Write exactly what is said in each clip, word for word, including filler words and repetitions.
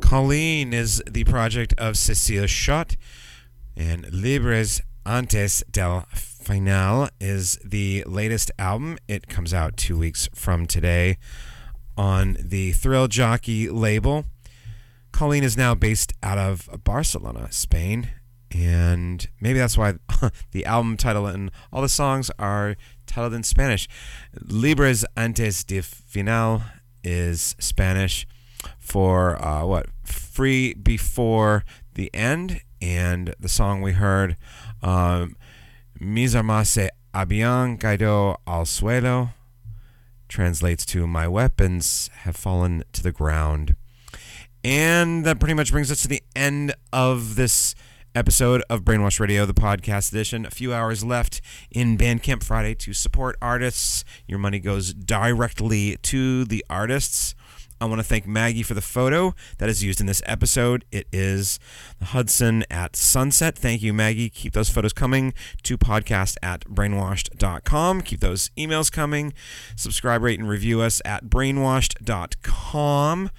Colleen is the project of Cecile Schott, and Libres Antes del Final is the latest album. It comes out two weeks from today on the Thrill Jockey label. Colleen is now based out of Barcelona, Spain, and maybe that's why the album title and all the songs are titled in Spanish. Libres Antes del Final is Spanish for uh, what? Free before the end. And the song we heard, um, Mis armas se habían caído al suelo, translates to My weapons have fallen to the ground. And that pretty much brings us to the end of this episode of Brainwash Radio, the podcast edition. A few hours left in Bandcamp Friday to support artists. Your money goes directly to the artists. I want to thank Maggie for the photo that is used in this episode. It is the Hudson at sunset. Thank you, Maggie. Keep those photos coming to podcast at brainwashed dot com. Keep those emails coming. Subscribe, rate, and review us at brainwashed dot com.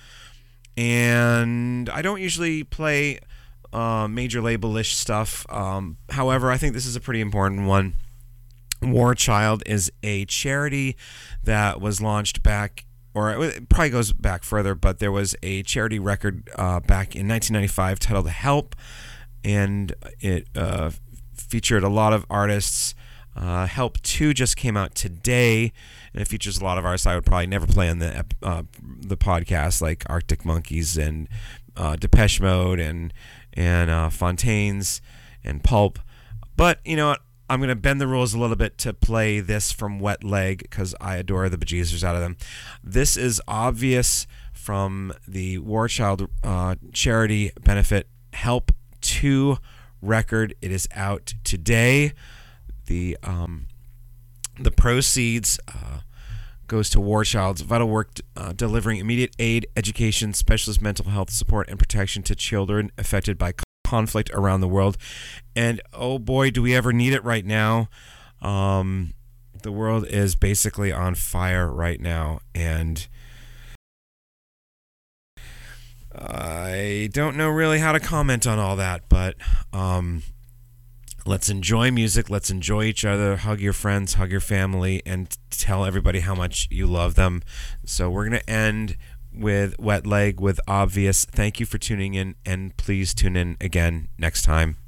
And I don't usually play uh, major label-ish stuff. Um, however, I think this is a pretty important one. War Child is a charity that was launched back or it probably goes back further, but there was a charity record uh, back in nineteen ninety-five titled Help, and it uh, featured a lot of artists. Uh, Help two just came out today, and it features a lot of artists I would probably never play on the uh, the podcast, like Arctic Monkeys and uh, Depeche Mode and, and uh, Fontaines and Pulp. But, you know what? I'm going to bend the rules a little bit to play this from Wet Leg because I adore the bejesus out of them. This is Obvious from the War Child uh, charity benefit Help two record. It is out today. The um, the proceeds uh, goes to War Child's vital work uh, delivering immediate aid, education, specialist mental health support, and protection to children affected by conflict around the world. And oh boy, do we ever need it right now. Um, the world is basically on fire right now, and I don't know really how to comment on all that, but um, let's enjoy music, let's enjoy each other, hug your friends, hug your family, and tell everybody how much you love them. So we're going to end with Wet Leg with Obvious. Thank you for tuning in, and please tune in again next time.